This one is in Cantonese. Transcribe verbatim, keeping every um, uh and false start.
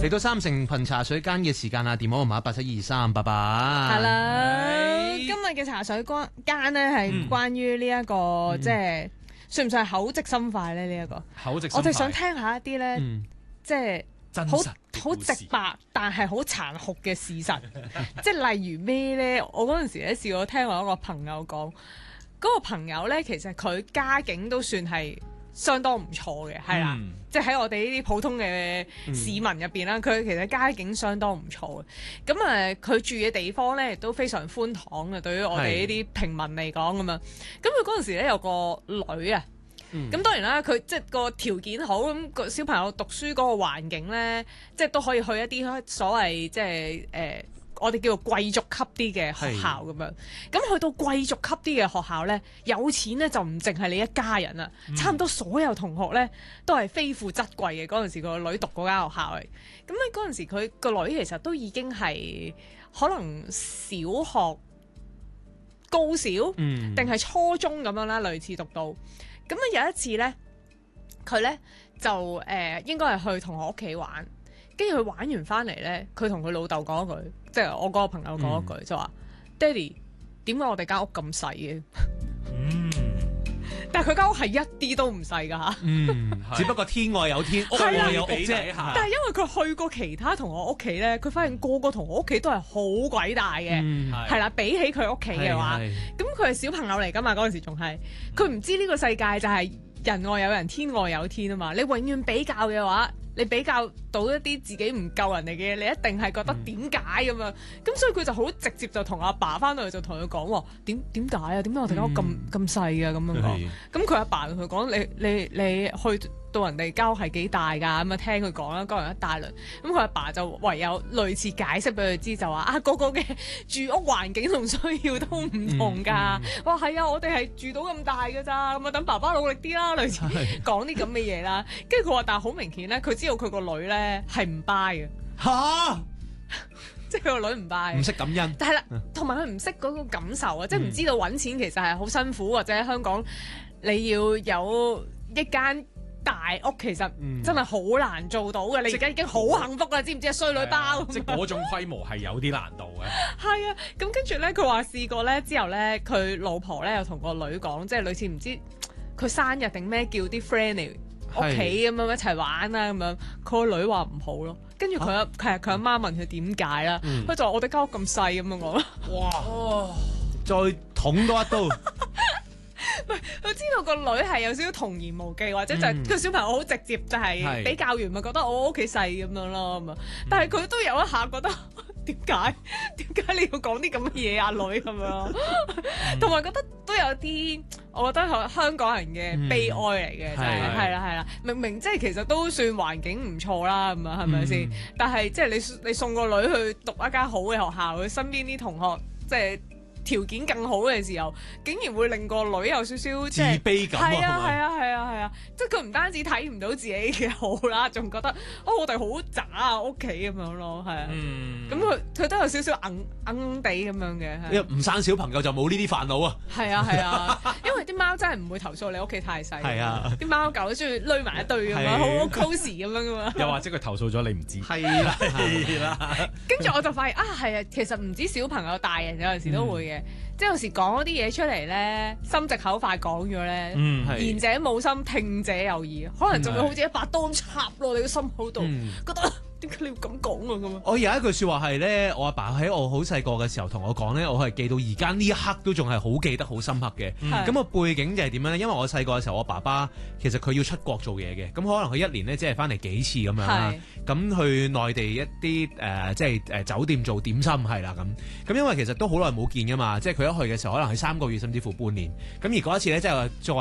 嚟到三成頻茶水間嘅時間啦，電話號碼八七二三，拜拜。 係啦，今日嘅茶水間咧係關於呢一個、嗯、即係算唔算係口直心快咧？呢、這、一個口直心快， 我哋想聽下一啲咧，嗯、即係好好直白，但係好殘酷嘅事實。即係例如咩咧？我嗰陣時咧試過聽我一個朋友講，嗰、那個朋友咧其實佢家境都算係相當唔錯嘅，係啦。嗯即係喺我哋呢啲普通嘅市民入邊啦，佢、嗯、其實家境相當唔錯嘅。咁誒，佢住嘅地方咧亦都非常寬敞嘅，對於我哋呢啲平民嚟講咁樣。咁佢嗰陣時咧有個女啊，咁、嗯、當然啦，佢即係個條件好，咁個小朋友讀書嗰個環境咧，即係都可以去一啲所謂即係誒。呃我哋叫做貴族級啲嘅學校咁樣，咁去到貴族級啲嘅學校呢，有錢呢就唔淨係你一家人啦，嗯、差唔多所有同學呢都係非富則貴嘅。嗰陣時個女讀嗰間學校嚟，咁咧嗰陣時佢個女其實都已經係可能小學、高小定係、嗯、初中咁樣啦，類似讀到。咁啊有一次呢，佢呢就誒、呃、應該係去同學屋企玩。跟住佢玩完翻嚟咧，佢同佢老豆講一句，即係我嗰個朋友講一句，嗯、就話：爹哋，點解我哋間屋咁細嘅？嗯，但係佢間屋係一啲都唔細㗎嚇。嗯， 只不過天外有天，屋外有屋啫。 但係因為佢去過其他同學屋企咧，佢發現個個同學屋企都係好鬼大嘅，係啦、嗯，比起佢屋企嘅話，咁佢係小朋友嚟㗎嘛，嗰陣時仲係，佢唔知呢個世界就係人外有人，天外有天啊嘛。你永遠比較嘅話，你比較到一啲自己唔夠人哋嘅嘢，你一定係覺得點解咁樣？咁、嗯、所以佢就好直接就同阿爸翻到去就同佢講喎，點點解啊？點解我哋間屋咁咁細嘅咁樣講？咁佢阿爸同佢講：你你你去到人哋間屋係幾大㗎？咁啊聽佢講啦，講完一大輪，咁佢阿爸就唯有類似解釋俾佢知，就話啊個個嘅住屋環境同需要都唔同㗎。哇係啊，我哋係住到咁大㗎咋，咁啊等爸爸努力啲啦，類似講啲咁嘅嘢啦。跟住佢話，但係好明顯咧，佢知道佢個女咧係唔 buy 嘅嚇，即係佢個女唔 buy， 唔識感恩。 但係啦，同埋佢唔識嗰個感受啊，即係唔知道揾錢其實係好辛苦，或者喺香港你要有一間大屋其實真係好難做到嘅，嗯、你而家已經好幸福啦，知唔知啊？衰女包， 即係嗰種規模係有啲難度嘅。 係啊，咁跟住咧，佢話試過咧，之後咧，佢老婆咧又同個女講，即係類似唔知佢生日定咩，叫啲 friend 嚟屋企咁樣一齊玩啦咁樣。佢個女話唔好咯，跟住佢阿係佢阿媽問佢點解啦，佢、嗯、就話我哋間屋咁細咁樣講咯。哇！ 再捅多一刀。 唔係，佢知道個女係有少少童言無忌，或者就係個小朋友好直接，就係比較完咪覺得我屋企細咁樣咯咁啊。但係佢都有一下覺得點解點解你要講啲咁嘅嘢啊女咁樣，同埋覺得都有啲，我覺得香港人嘅悲哀嚟嘅，就係係啦係啦，明明即係其實都算環境唔錯啦咁啊，係咪先？但係即係你你送個女去讀一間好嘅學校，佢身邊啲同學即係條件更好嘅時候，竟然會令個女有少少自卑感啊！ 係啊係啊係啊係啊！即係佢唔單止睇唔到自己嘅好啦，仲覺得哦我哋好渣啊屋企咁樣咯，係啊。咁佢佢都有少少硬硬地咁樣嘅。 因為唔生小朋友就冇呢啲煩惱啊！ 係啊係啊，因為啲貓真係唔會投訴你屋企太細。係啊，啲貓狗都中意匿埋一堆咁樣，好 cosy 咁樣噶嘛。 又或者佢投訴咗你唔知。 係啦係啦。跟住我就發現啊係啊，其實唔止小朋友，大人有陣時都會嘅。即係有時講嗰啲嘢出嚟咧，心直口快講咗咧，嗯、言者冇心，聽者有意，可能仲會好似一把刀插落你個心口度，嗯、覺得點解你要咁講啊咁啊？ 我有一句説話係咧，我阿爸喺我好細個嘅時候同我講咧，我係記到而家呢一刻都仲係好記得好深刻嘅。咁個、嗯、背景就係點樣咧？因為我細個嘅時候，我爸爸其實佢要出國做嘢嘅，咁可能佢一年咧即係翻嚟幾次咁樣啦。咁是去內地一啲誒、呃、即係誒、呃、酒店做點心係啦咁。咁因為其實都好耐冇見噶嘛，即係佢一去嘅時候可能係三個月甚至乎半年。咁而嗰一次咧，即係作